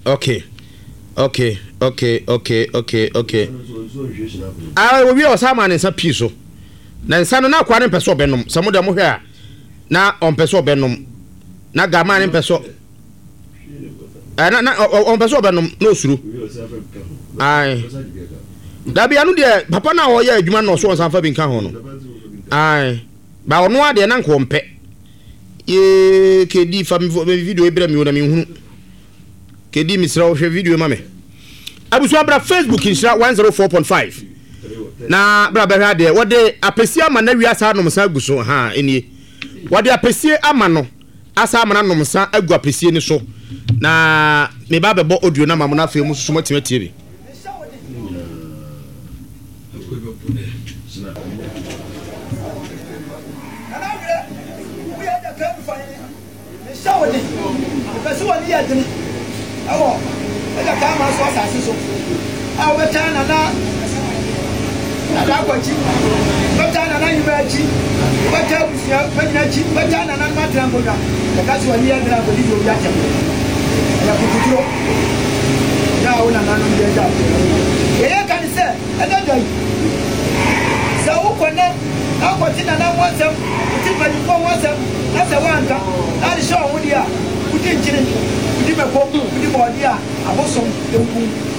Okay. We are some man in some piece. Then son na kwa peso benum. Some of them here. Na on peso benum. Na gaman in peso. Na on peso benum no suru. Aye. Da bia no de papa na wo ya adwuma no so on sanfa bi nka ho no. Aye. Ba ono ade na nko mpe. Ye kedi fa video ebra mi wona mi hunu. Kedi misra wo hwe video ma me. Abusu abra Facebook insha 104.5. Na bra ba hwa de wo de apesi ama na wi asa no msa guso ha enie. Wo de apesi ama no asa ama na no msa agu apesi ni so. Na me ba bebo audio na mamu na fe mu susu matima tie bi. Ega kama so asase so a wetana na adakwachi wetana na yibachi weta busia wetanachi wetana na matrangoda kasi wali ya ndra bodi do ya temo ya kuturo ya ona na no de ja ye kan se ega dai sa ukona akwati na wasam tipani ko wasam na se wanka na di show wudia kudi njire kudi meko kudi bodia abosom enku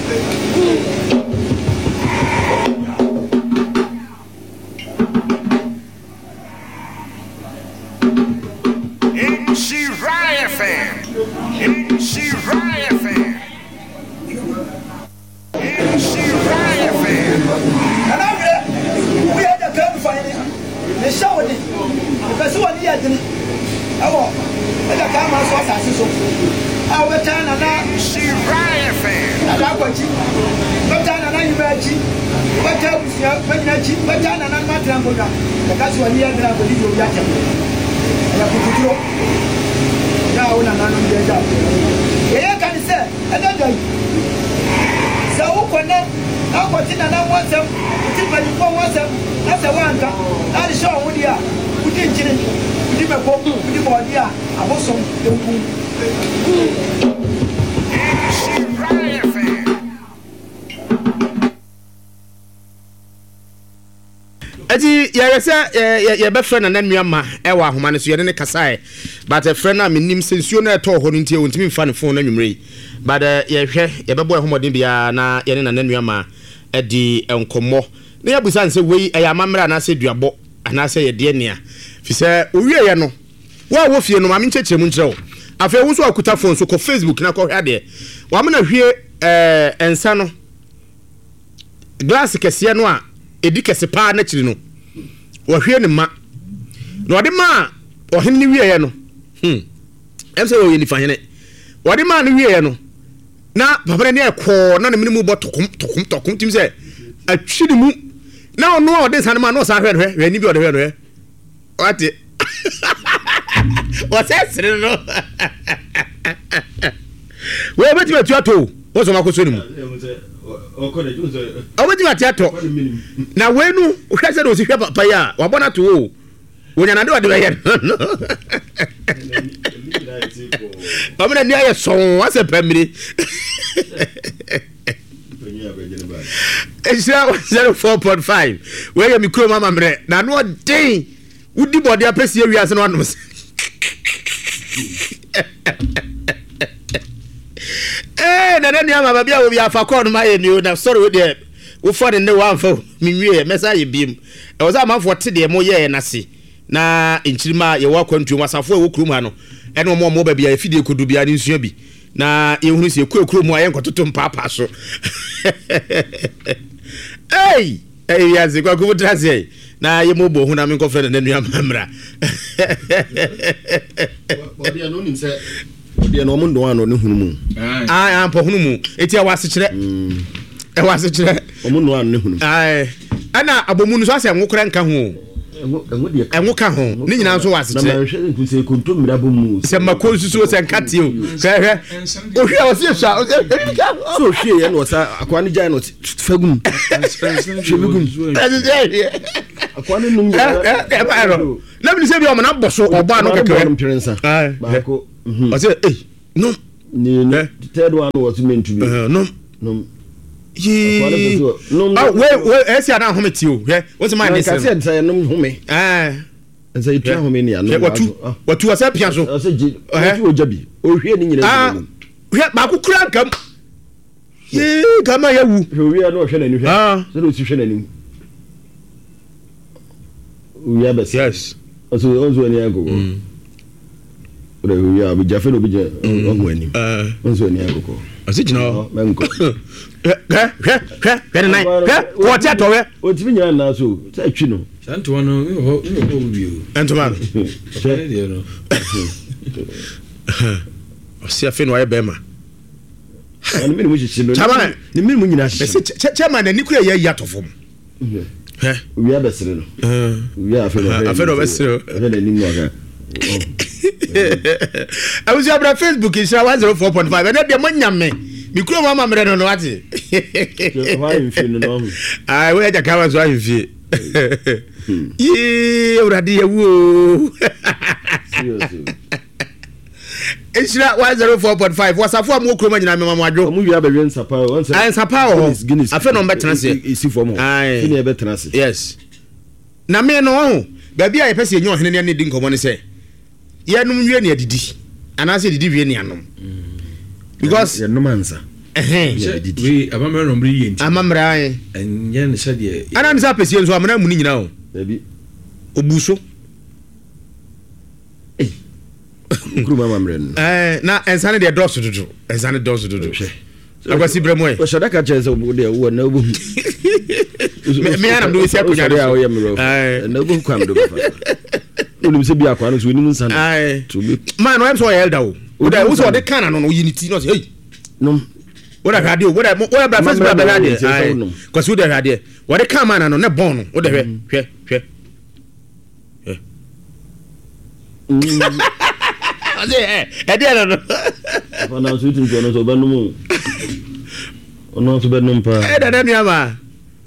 She Riot fan. She Riot fan. She Riot fan. We had a girl finding the show it. Because one year didn't. Oh, ega kama so asase so a wetana na She Riot fan. adakwachi wetana na yibachi weta busia wetanachi wetana na matrangoda kasi wali ya ndra bodi do ya temo ya kuturo ya ona na no de ja ye kan se ega dai sa ukona akwati na wasam tipani ko wasam na se wanka na di show wudia kudi njire kudi meko kudi bodia abosom enku She Riot fan. Ati ya yesa ya be friend na nuama e wa ahoma ne so ye ne kasae but a friend na menim sensuo na eto ho no ntie wontimi mfa ne phone na nwumre but ye hwe ye be boy homodin bia na ye ne na nuama e di enkomo na ya busa nse wei e ya mamra na se duabo ana se ye de nea fi se owie ye no wo fie no ma me nchechire mu nchire wo afa wo so akuta phone so ko Facebook na ko hwa de wa me na hwie ensa no glass kese no a edi kese pa na chiri no wo hwie ne ma no de ma o hen ni wie ye no em se wo ye ni fa hene wo de ma ni wie ye no na papa ne ekọ na ne minimu bọ tokum tim se atwi ni mu na ono o de san ma no sa hwe ni bi o de hwe what what's that no we beti beti ato wo so makoso ni mu o beti beti ato na we nu o hwe se do si hwe papa ya wa bona to wo wonya na de wa de ye no amena ni aye son wa se pamiri Extra 04.5 where you mikro mama mre na no den wudi body apesi awiase no anom na ni ama babia wo bia fa call no ma ye ni o na sorry we dey wo for ne one for minwie message biem e was amanfo te de mo ye na se na enchirima ye wa kwantu wasafo wo kurum ha no ene mo ba bia efide kodu bia ni nsua bi na ye hunu se ekuru mu ayen kototo mpapa so hey ya ze kwa kubutra se na ye mo bo hu na me ko friend na nua mamra body no nim se body no mo ndo ano ne hunu mu ampo hunu mu eti awase kire awase kire o mo ndo ano ne hunu ana abomu no so ase nwokora nka ho enwoka ho ni nyina so wase kire na ma hwe nkunse kontom mira bomu se makonsu so se nkate o hwe ohwe a wase hwa so hwe ye no sa akwa ne jai no fagum hwebugum akwa ne num ba ro na bi se bi o ma na boso oba no keke ba ko o se no The third one was meant to be. No. Wait, I said, I'm home to you. What's my name? I said, no, home. And say, tell me, what you are saying, Piazzo. I said, Jabby, or hearing you. Baku crank up. Yeah, come on, we are not sharing. So it's sharing. We have a yes. Also, when you go. We are with Jaffel Obija when you also near go. As it now, Mango. What's that? What's been your now? So, take you know. Santuano, you. Antoman. See a fin wire Bema. And the minute the minute Chairman and nuclear yacht of him. We are best. We are afraid of us. I was on Facebook in 104.5 and the money me. You could mamma no what. I wear the cameras right here. Yeah, already woo. It's not 104.5. What's a form of Kroma and Mamma Joe? We have a rinse power. I feel on better. Is for more. I better. Yes. Now, me no. Baby, I pass your hand and didn't come on and say. Yeah, no, you near Didi. And I said, Didi, because no answer. We a member of brilliant. I'm a and Yan said, and I'm happy, so I'm not money now. Baby Obuso. Now, and Sunday, a doctor to do, and Sunday doors to do. I was Ibrahim. What should I catch as a there were no me? I'm doing something. I am no book come to be a quantum winning son. I to be man, I'm so elder. Would I also the canon on unity? Not no. What I had you, what I first brother, because who the idea? What a come on and on a bone, whatever. I didn't know. I'm shooting for us over no more. Or not to bed number. I don't know.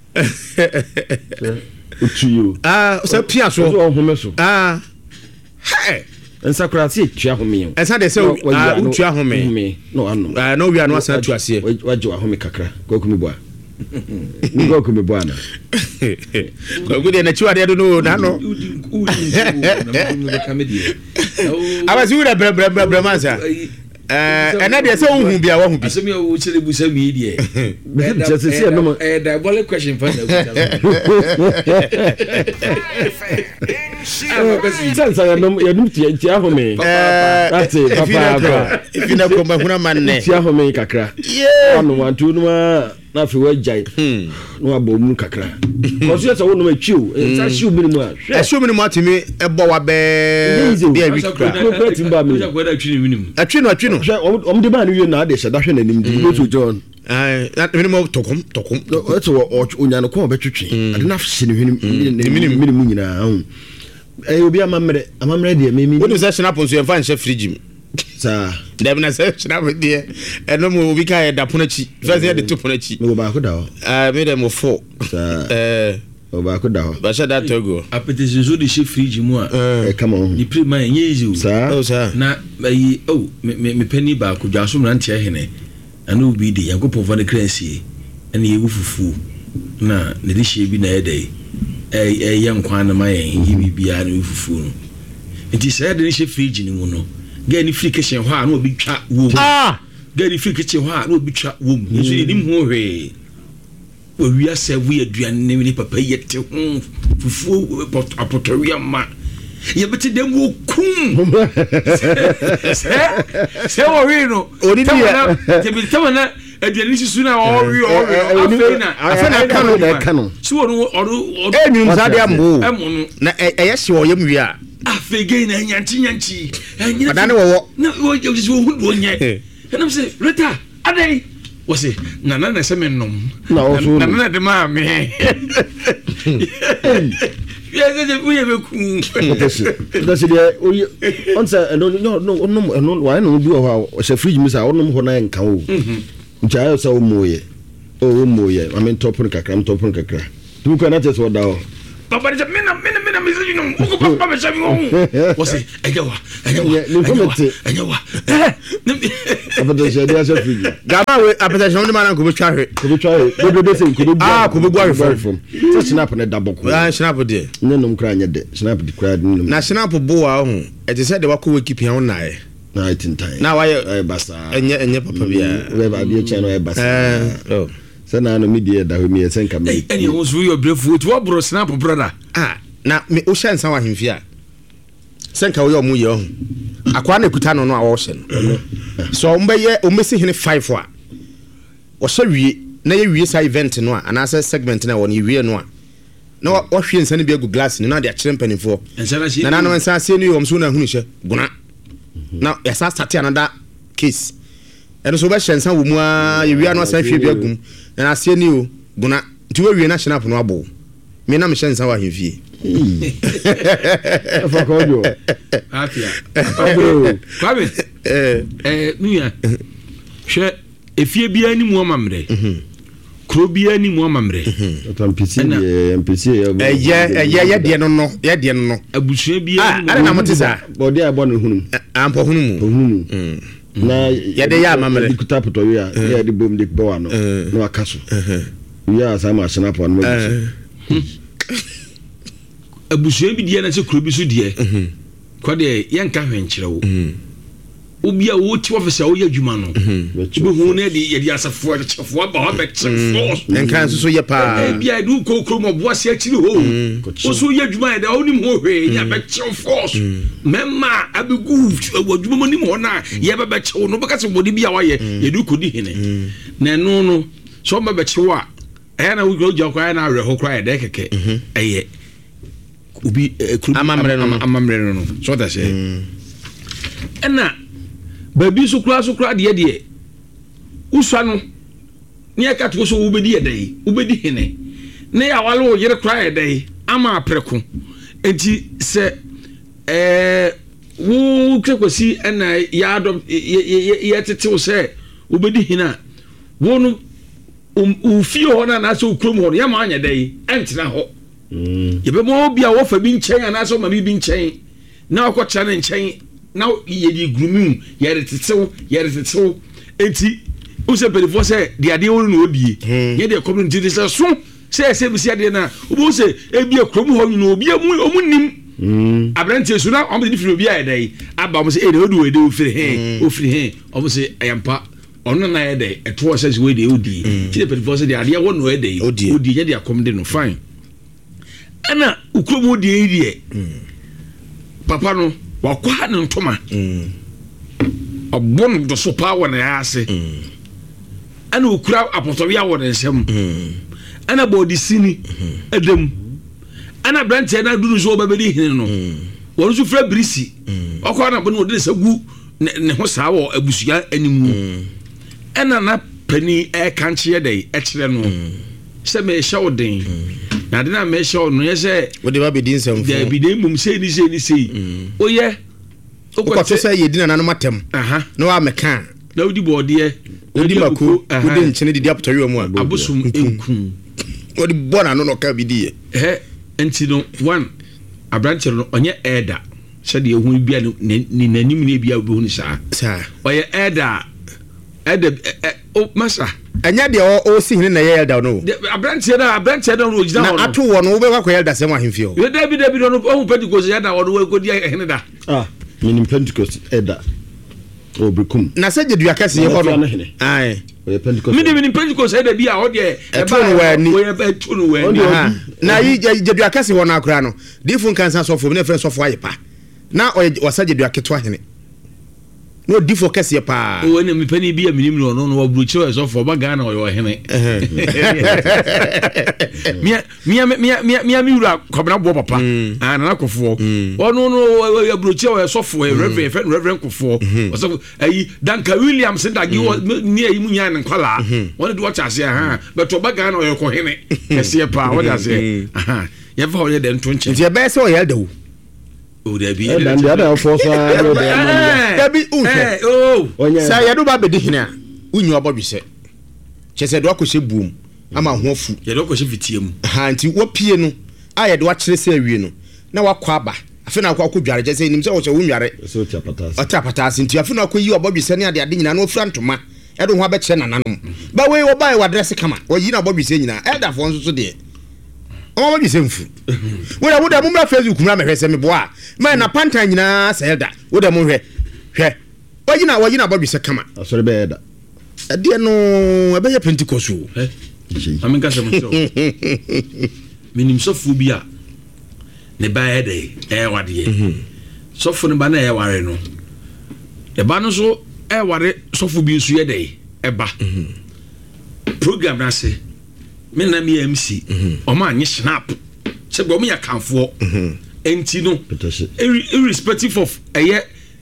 To you. So Piazzo. Hey. And Sacrati, Chiahome. As I say, Chiahome. No, I know we are not sent to us here. What you are home, Cacra? Go to me, boy. Go to me, Buana. Good in a two, I don't know. I was with a Bramaza. And I so who be a one who be a Busa media. Just to see a diabolic question for if you know, come man, Tiahome Cacra. Yeah, one, two, nothing will jay. No, boom, Cacra. Was just a woman with you, and I should be more. I should be more to me a boa bear. A trino. On the man you know, they said, and go to John. That minimum took him. That's what Unyano call Betrucci. I didn't see him in the minimum now. I will be a mamma. I'm ready. Maybe what is that up to find Chef Frigim? Sir, Devon has said, up dear, and no more we can have Punachi. First, they had the two Punachi. No, I made them of 4. But said that Togo. A petition to the Chef Frigim. Come on, you put my years, sir. Oh, sir. Now, me penny back with Jasum Rantiahene. And will be the Yanko of the Crancy and the Wufu. Na, the dish be na day. A young quan of my he be a new fool. It is said the Chef Frigim. Get any free kitchen, one will be chat womb. Ah, get any free kitchen, one will be chat womb. You see him more. We are said we are doing any papa yet to home for full apoteria man. You better them will come. Say, Orino, or did you tell me that? And the initial sooner or you I cannot. So, or yes, you are young. We are. I figure and Yanchi, and I know what you just won't yet. And I'm saying, Rita, are they? Was it Nana Seminum? No, Nana the mammy. Yes, we have a that's it. Answer, no, why no do a free miss out on one and cow. Child so moye. Oh, moye. I mean, top on Cacram, top on Cacra. 2 cannot just what thou. But it's a minute, message no ko papa me shabi wo wo say enyewa apetition dia so free gaba we apetition no man ko be twa hwe do be say ko be bu ahwe from so snap na da boko snap de nenum kra nya de snap de kra nenum na snap bo wa ho e te say de wa ko we keep yan na e na itintai na wa basa enye papa bia we ba de channel e basa oh sana no media da ho mi e senka me any who so your brave foot what bro snap brother na me o hye nsa wa hemfi a senka wo yo mu ye ho akwa na kuta no no a wo hye no so mbeye o mesi hene 5 a wo hye wie na ye wie sa event no a ana segment na wo ne wie no a na wo hwe nsa ne bi agu glass ni na de a kire mpanifo na no nsa se ni yo mso na hunu hye guna na ya sa start another case eno so be hye nsa wo mu a ye wie no sa hwe bi agum na se ni o guna ti wo wie na hye na pono abo me na me hye nsa wa hemfie fakojo afia kwabe nuya hwe efie bia ni mu amamre kro bia ni mu amamre tampisi MPC ye de no abusua bia ara na motisa body abo no hunum ampo hunum na ye de ya amamre dikuta poto wi a ye de bom de bo no no akaso wi a sama snap on mo abusua bi die na se kro bi so die kwa de yenka hwenkyere wo obi a wo ti office a wo ya dwuma no be hu na de ye de asafo a chefo aba ho be chefo enkan so ye pa bi a du kokro mo bo ase akiri ho o so ya dwuma e da onim ho hwe ya be chefo memma abegu adwuma mo nim ho na ye be chewo no be ka se bodi bi a wa ye du kodi hene na no so ma be chewo a e na wo gya kwa na awe ho kwa e de keke eye ubi amamre no so that say ena baby so kura de uswa no ne ka to so ubedi edai ubedi hene ne ya wale o yire kura edai ama apreko enti se wo krekosi ena ya adom ye tete wo se ubedi hina wo no ufie ho na so ukrom ho ya ma anya dai entina ho yebe mo bia wo fa bi nchen ana so ma bi nchen na akwacha na nchen na ye di grumu ye retetew enti o se pelifo se de ade wo no odie ye de community de se so se bi se ade na o se e bia krom ho no obi omu nim abrante su na o me di firi obi a dai aba mo se e de odu we de ofiri he o mo se ayampa ono na ye de eto se we de odie ti de pelifo se de ade wo no e de odie ye de akom de no fine ana ukromo die papa no wakwa ne ntoma obon do so power na yase ana ukura apotobia wo ne nsem ana body sini edem ana branche na duru so babedi hine no wonu so fra brisi okwa na bonu de sagu ne ho saa wo abusua animu ana na pani e kanche dey e kire no se me hye den na de na me hye no ye se wo de ba be din sem de bi de mum se ni oye okwato se ye din na no matem no wa meka na odi bode odi mako odi nchene didi apotori mu a abosum enku odi bona no ka bi di enti no one abranche no onye elder se de ehu bia ni nanim ne bia obi hu ni saa oye elder o masa anya de o si hine na ye elder no abranche no ojina na ato wo no wo be kwa elder sem ahemfi o ye David no o Pentecost elder wo no ko di hene da minim Pentecost elder o brikum na se jedua kase ye ho no ai o Pentecost minim Pentecost elder bi a o de e ba wo e tu no wani na yi jedua kase wo na akura no difu nkansa sofo na friend sofo ayepa na o wasa jedua keto hene no difo kase pa o ne mepani bi a minim no no wa bruche we so for ba Ghana o yo hene mia mi wura kwabena bo papa na kofo o no ya bruche we so for reverend kofo o so ayi Danka Williams ndagi ni ayi munya ne kwala won de watch ase but o ba Ghana o yo ko hene kase pa what I say ya fa o ye de nto nche nti e be se o ye dawo o de bi and the other force Debi unhwe sa ye do ba be di hene a unyu obodwese chese do akose buom ama ho afu ye do akose fitie mu nti wo pie no a ye do akere se awie no na wakɔ aba afi na akɔ dware gye sɛ nim sɛ wo sɛ wo nware ɔta patase nti afi na akɔ yi ɔbɔ dwesɛ ne ade nyina na ofura ntoma ɛdo ho abɛkyɛ nananom ba wei wɔbae wadress kama wɔyi na ɔbɔ dwesɛ nyina ɛda fo nso so de ɔbɔ dwesɛ mfu wo da mo mra Facebook mra mehwɛ sɛ meboa ma na panta nyina sɛ ɛda wo da mo hwɛ wɔyi na ɔbɔ dwesɛ kama asɔre bɛ ɛda ɛdeɛ no ɛbɛyɛ Pentecost o amenka sɛ mso minim sɔfo bi a ne ba ɛde ɛwadeɛ sɔfo ne ba na ɛware no ɛba no so ɛware sɔfo bi nso yɛde ɛba program na se me na me MC ɔma anye snap sɛ bɔ me yɛ kanfoɔ enti no irrespective of ɛyɛ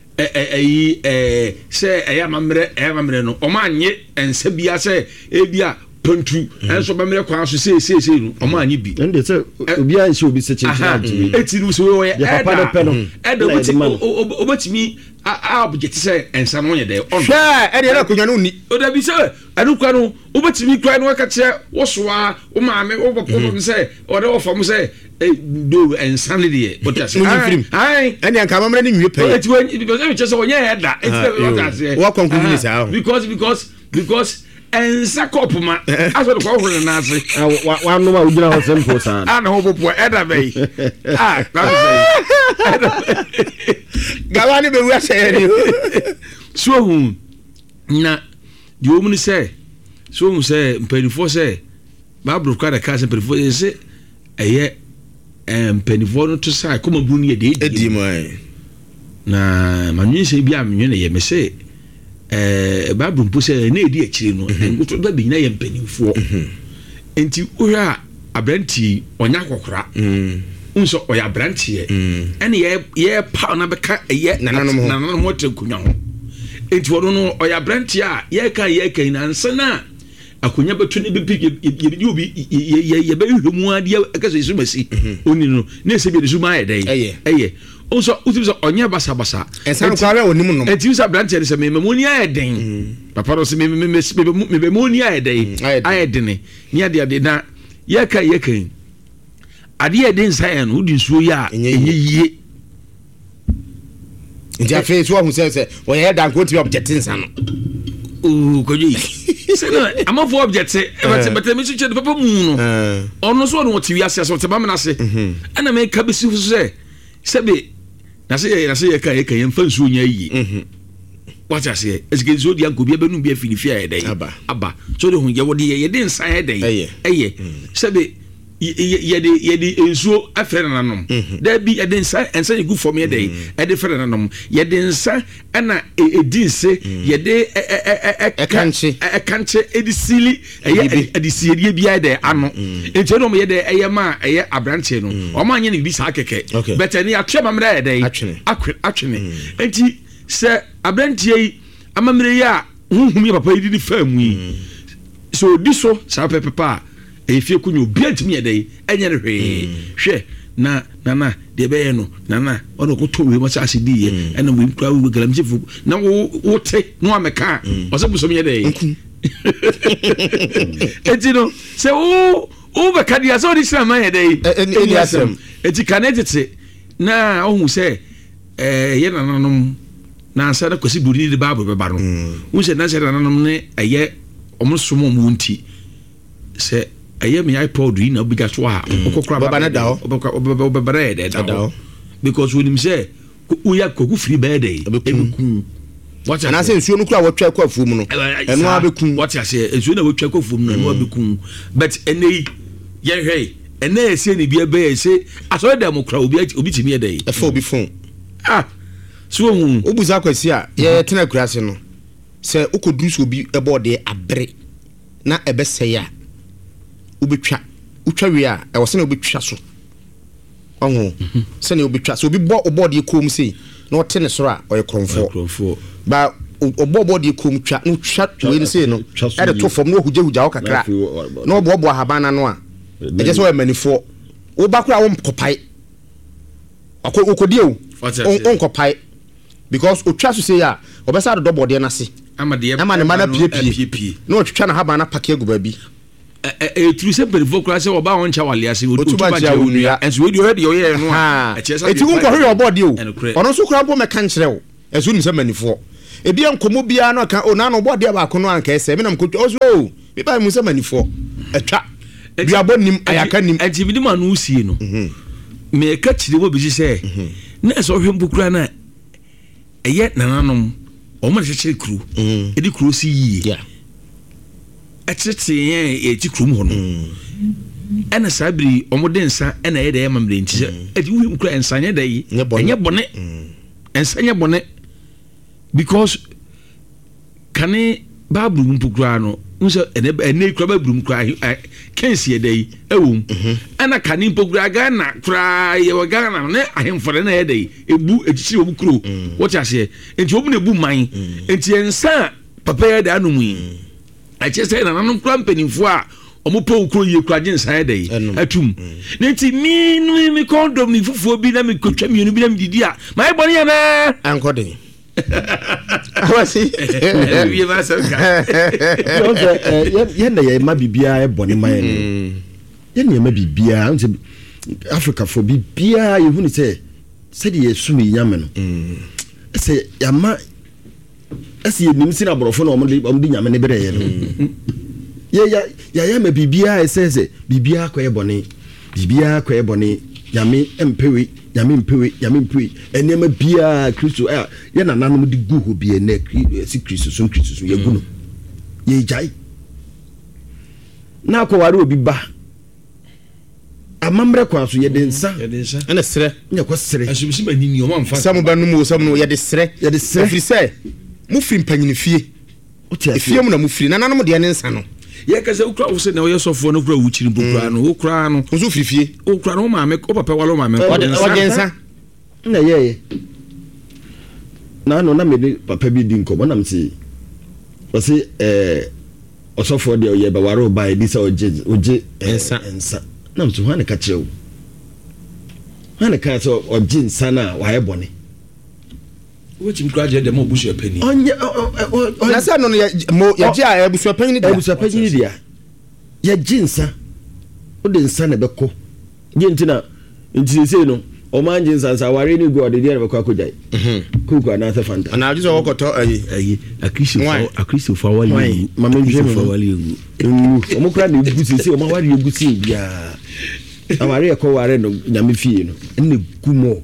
sɛ ɛyɛ amammerɛ no ɔma anye ɛnsa bia sɛ ebia pantu enso bamre kwa so sei no o ma anyi bi ende se obi an se obi se chenche eti no so we ya papa pe no obetimi a object se ensa no ye de on sha ede na konwa no ni o da bi se adukwa no obetimi kwa no ka che wo soa o ma me o popo no se o de wo fam se do ensa ne de o ta se ai ene an ka mamre ni nwie pe eti we because e che se wo ye da eti o ta se wo conclude ni sa because ensa kopo ma aso de kwa horo na ase wa no ma ugina ho sempo sa ana ho popo eda be kwa say gawani be wi ase ni so hu na di o mu ni say so hu say mpanifo say babro kwa da ka say mpanifo say eye mpanifo no to say koma bu ni de edi mo na manwi say bi amnwe na ye me say babro mpo say na edi akire no ngoto da bi na ye mpanifo enti ohwa abranti onya kokora unso oya brantie ene ye pa na beka ye nananom mo tenkunya ho enti wono no oya brantie a ye kan na nsana akonya betu ne bibi ye obi ye be hwemu ade akase sumasi oni no na se bi de suma eye unso utizo onya basa ensa no kware onim no enti usa brantie de se memoni ayeden papa ro se memoni ayeden ni ade na ye kan ade den sayan wo din suo ya enye ntia face wo hu se wo ye dan ko ti object nsa no o koji se no amafo object but me su che papa mu no ono so no ti wiase so te ba me na se ana me ka besi fu se be na se ye ka ye mfa nsuo nya yi what I say esike so dia ko bia benu bia finifi ayedai aba so de hu ye wo de ye den nsa ayedai se be yede ensuo afre nanom da bi yede nsa ensa gu fom yede ede fre nanom yede nsa na edinse yede ekanche edisili edisiedie bi ade ano enti no yede eyema eye abranche no o ma anye ne bi sa keke but eni atwe mamra yede atwene enti se abranche yi amamre ya huhumi papa yi di famu yi so diso sa pepa efie kunyo obi antimi yedai enye ne hwe na de be ye no na ono ko to we mo sa di ye ena mo nkura we galamchifu na wo te no ameka o se buso me yedai etino se o be kadia so di sima yedai eni asem eti kanetete na ohun se ye nananom na ansa da kwasi buri de babu be ba no wo se na se nananom ne eye omusomo mu nti se aye me iPod yi na obiga so ha okokra baba na dawo baba na dawo because when him say uya koku free birthday ebekun what ana say nsuo no kura wotwa kwa fumu no eno abekun what I say nsuo na wotwa kwa fumu no eno abekun but enei ye hwe ene ese ne bia be ese aso da mo kura obi timi ye dai efa obi phone so hu obuza kwasi a ye tena kura se no se ukoduru so obi ebode abre na ebese ya ubetwa wi a e wo se na ubetwa so onwo se na ubetwa so obi bo obode ekom sei na ote ne soro a oye kromfo ba obode ekom twa no twa we ne sei no e de to fom no huja kakra na obo habana no a e je so we manifo wo ba kura wo kopai okodi o on kopai because otwa so sei a obesa do bode na se ama ne mana pie na otwa na habana pake agu ba bi true se perifo kura se oba won cha wale ase otuba cha onua enso we di already oye no a eti wo nkɔ hwe obodi o ɔno so kura bo meka nkyerɛ wo ɛso nim sɛ manifo ebi enkomo bia no ka o na no obodi aba ko no anka ɛsɛ me nam ko oso o bi ba mu sɛ manifo atwa bia bonim ayaka nim enti bi ma no usie no me ka kyire wo bi sɛ na ɛsɛ hwe mbukura na ɛyɛ nananom ɔmo kyekye kru edi kru si yie ɛkyekye yɛ eti kru mu ho no ɛna sabiri ɔmo de nsa ɛna yɛ de yɛ mamre nti sɛ eti wo nkura nsa nyɛ da yi ɛnyɛ bɔne nsa nyɛ bɔne because kane babru mpukura no nso ene kura babru mpukura kensi yɛ da yi ɛwom ɛna kane mpukura Ghana kura yɛ Ghana ne ahemfo na yɛ da yi ebu ekyiri omu kuro wɔte ase enti omu na ebu man enti nsa papa yɛ da anum yi ɛkyɛ sɛ na nanom kura mpanimfo a ɔmo pɔ kuro yɛ kura gye nsa yɛ da yi atum ne enti mi kɔndɔm ni fufuo bi na mi kotwa mienu bi na mi didi a ma yɛ bɔ ne yɛ na ankɔden awasi wie ba sɛ ka yɛ na yɛ ma bibia yɛ bɔ ne ma yɛ yɛ na yɛ ma bibia nse Africa for bibia yɛ hu ne sɛ de yɛ sum yi nyame no sɛ yɛ ma ɛsɛ yɛ nim sin aborɔfo na ɔmo de nyame ne bere yɛ no yɛ ma bibia sɛ bibia kɔ yɛ bɔne bibia kɔ yɛ bɔne nyame empewe nyame mpewe enema bia Kristo ye na nanom de gu ho bia na si Kristo so ye gu no ye jai na ko ware obi ba amamre kwa so ye de nsa ene sere nya ko sere asubisi manini o mamfa samu ba no mu samu ye de sere firi se mu firi mpanyini fie fie mu na mu firi na nanom de ne nsa no ye ka se ukra wo se na wo ye sofo no kura wuchiri mpukura no ukra no nso firifie ukra no maame o papa walo maame o de nsa na ye na no na me papa bi di nkomo na mti o se osofo de o ye ba waro ba e di se oje ensa na mti hwane ka chewo hwane ka so oje nsa na wa ye bone wochim kraje de mo busu apani onye na sa no ya je a busu apani dia ya jinsa o de nsa na beko je ntina ntise no o man jinsa sa ware ni god de dia beko akojai kuku na sa fanta ana ajuso wokoto ayi akristo fa wali mama njeme fa wali o mo kra na egusi se o ma ware egusi bia aware e ko ware no nyame fie no enne gumo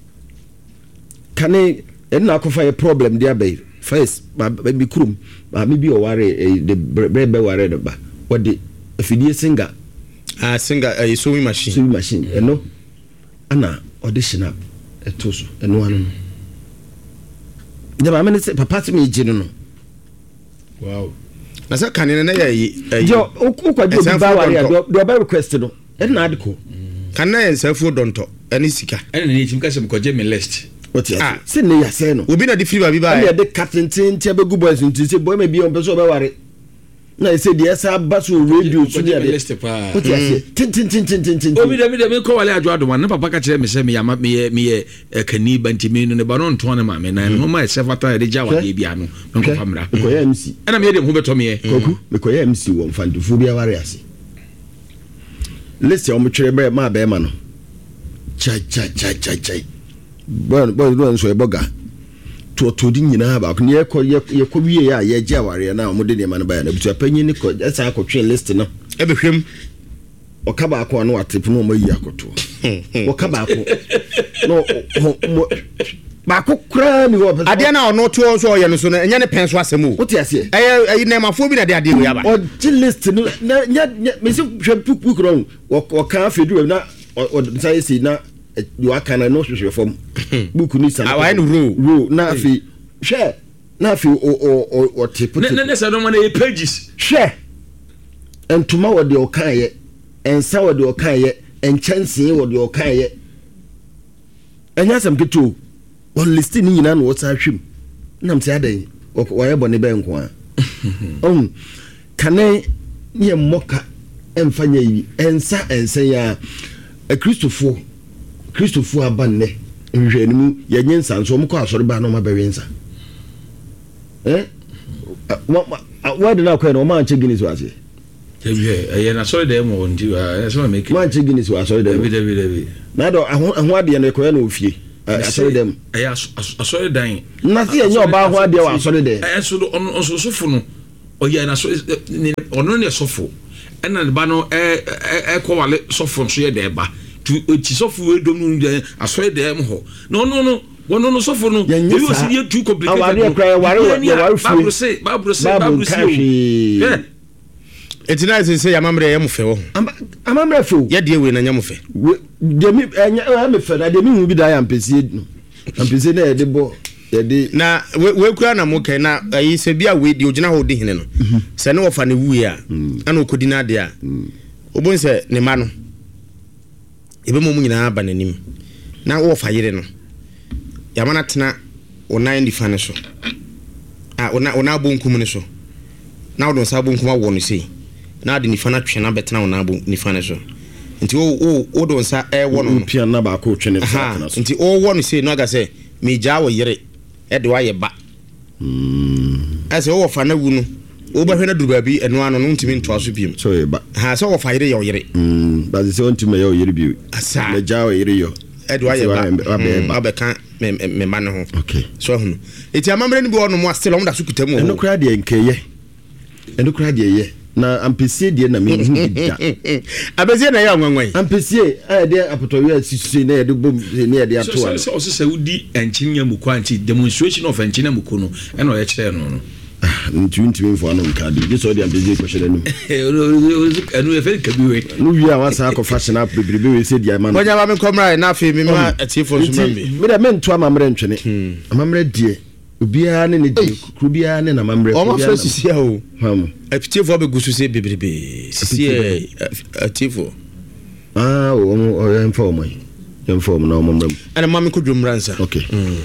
kane enna akofa a problem dia bay first be krum ma me bi o ware the brebe ware de ba what the afidie singer sewing machine eno ana audition up etoso eno anu ya ma me se papa se me jinu no wow na sa kanene na ye yo ukwaje bi ba ware do ba request no enna adiko kanene ensafu donto eni sika ene ne chim ka se mkoje me list what ya se ne ya se no obi na di free ba bi ba ya de katentin tia be gubo asun ti se boy me bi on person be ware na se de esa baso radio su de list pa what ya se tin obi de me ko wale adwo adoma na papa ka kire me se me ya me kani banti me no ne ba no nto ne ma me na no ma se fata de ja wade bia no nko famra ko ya MC ana me de ho beto me koku me ko ya MC wo mfandufo bia ware ase list ya o mo twere be ma be ma no chai bon so eboga to di nyina ba ko ye ko wie ya ye je aware na mo de ne ma no ba na butu apanyi ni ko esa akotwe list no e be hwem o ka ba ko no atep no mo yi akoto o ka ba ko no ba ko kra ni wo ade na ono to so ye no so na nya ne penso asemu o ti ase eh na mafo bi na de ade we ya ba o di list no nya me se hwem puku kro o ka fedu na o sai si na you are kind of no social form book ni san I no ro na fi share na fi o tip na say no man e pages share entuma wo de o kan ye ensa wo de o kan ye enchanse wo de o kan ye enya sam keto o list ni nyina no wo sa hwem na mte adan wo ye bone be nko a kane ye moka emfanya yi ensa ya Christopher abanne nhwenimu yenye nsanso mko asori ba no ma bewensa what did I call no man check Guinness was ɛyɛ na sorry dem won ti so make man chi Guinness wa sorry dem David na do ho ade na ko ya na ofie sorry dem ɛyɛ sorry dan na se enye oba ho ade wa sorry dem so on so sofo no ɔyɛ na so ɔno ne sofo ɛna ne ba no ɛkɔ wale sofo so yɛ de ba tu ti sofo we dom no de asɔre dem ho no wono no sofo no you see you too complicated Bible say etina say amamre yam fe wo amamre fe ye de we na nyam fe de mi me fe na de mi hu bi da ya mpesi na ye de bo ye de na we kura na mo kai na ayi se bia we de ogina ho de hene no se ne wo fa ne wuye a ana okodi na de a obon se ne ma no ebe mo mu nyina ba nanim na wo fa yire no yamana tena onan di fane so ona bonkum ne so na wo don sa bonkum awo no sei na de ni fana twe na betena ona bo ni fane so nti wo don sa wo no pia na ba ko twe ne fa na so nti wo no sei no aga se me gya wo yire e de wa ye ba ase wo fa na wu no wo ba hwe na duru ba bi eno ano no ntimi nto aso biem so ye ba ha so wo fa yire ye wo yire ba se won ntimi ye wo yire bi asa me gya wo yire yo e de wa ye ba abeka me ma ne ho okay so hunu eti amamre ni bi wono mo asela mo da so kutamu eno kra de nkeye eno kra de ye na ampesie de na me hu bida abezie na ya nwanwan ampesie de apotowe asisi na ye de bom ne ye de ato a so se udi enchinya muko anti demonstration of enchinya muko no eno ye kire no ntimi mfo ano nka de so de ampesie ko hyele no eno ye fe kabiwe no wi a wasa ko fashion up bebrebe we se di ama no onya ba me komra na afi me ma atifo so mambe me da me nto amamre ntwene amamre die obiara ne die kubiara ne na amamre o ma fa sisi a o ham atifo be gusu se bebrebe sisi atifo o yemfa o mai yemfa o na o mamre ana mami ko dwumransa okay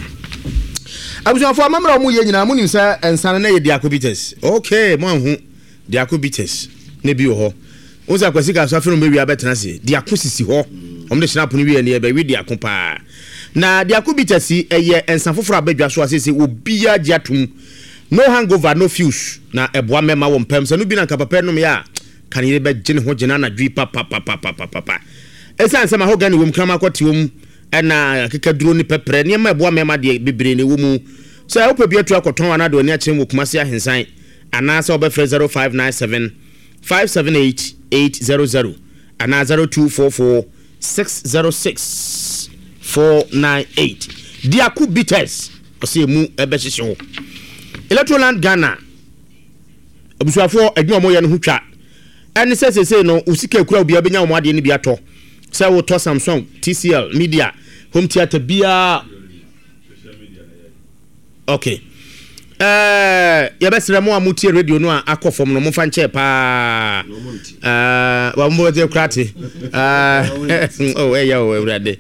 abusuafo amamre o mu ye nyina mu nim sa ensane na ye diakobites okay mo anhu diakobites ne bi ho onza kwasi ka so afero mbewi abetena se diakosisi ho omde snap no wi ne be wi diakopa na diakobites eye ensan foforo abadwa so asese obia giatum no hangover no fuse na eboa mema wo mpem se no bi na kapapa no ya kan ye be gene ho gena na dwi papa esan se ma ho gani wo mkrama kwati wo mu na kekaduro ni pepre ne ma eboa mema de bebre ne wo mu so I hope tu akoton ana de oni a chem wo kumase ahensan ana se obe 0597 578 ana 0244 606 498 Diaku Bitters ose mu ebe hihye ho Electroland Ghana abusuafo adwuma mo ye no hutwa ene sesese no usika kura obi abenya wo ade ne bi ato se wo to Samsung TCL Media home theater bia okay ya besere mo amutie radio no akofom no mo fa nche pa wa mo de krate oh ya o urade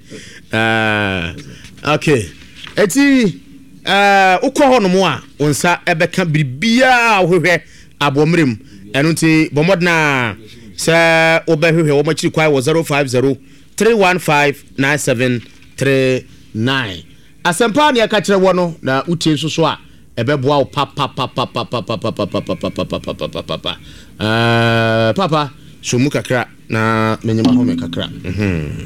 okay eti ukọ no mo a onsa ebeka bibia ohwehwe abomrem eno nti bomodna se obehwehwe wo machiri kwai wo 050 315 9739 asempa ne aka kire wo no na utie so so a ebeboa papa so mu kakra na menyima ho me kakra